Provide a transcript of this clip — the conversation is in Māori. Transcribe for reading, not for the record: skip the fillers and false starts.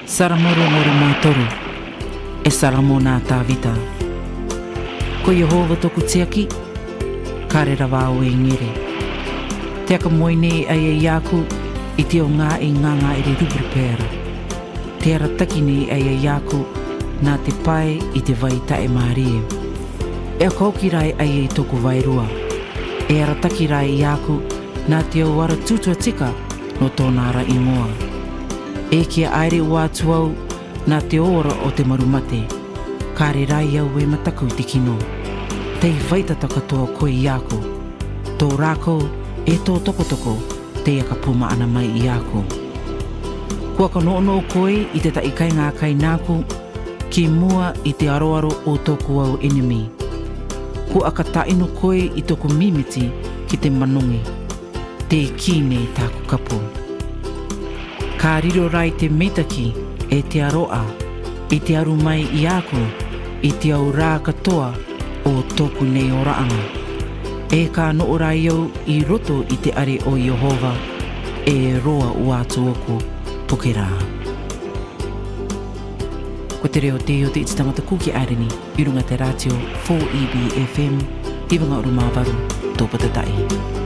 Saramoro mātoru, e saramo nā tāwita. Ko Yehova toku tiaki, karera wāo e ngere. Te aka moine ai e iaku, i te o ngā e nganga e re rubri pēra. Te arataki nei ai e iaku, nā te pai i te vai tae mārie. E akauki rai ai e toku wairua. E arataki rai iaku, nā te o wara tutua tika, no tōna ara ingoa. E kia aere ua tuau nā te ora o te marumate. Kāre rai au e matakau te kino. Tei whaitata katoa koe i ako. Tō rākou e tō tokotoko te aka puma ana mai i ako. Kua ka noono koe i te taikai ngā kai nāku ki mua i te aroaro o tōku au enemy. Kua ka taino koe i tōku mimiti ki te manongi. Te kine tāku kapu. Ka riro rai te meitaki e te aroa, i te aru mai i ako, i te au rā katoa o tōku nei o raanga. E ka noo rai au i roto i te are o Yehova, e roa ua atu oku pukerā. Ko te reo te o te iti tangata kuki aireni, i runga te ratio 4EB FM, i wanga uru māwaru, tōpata tai.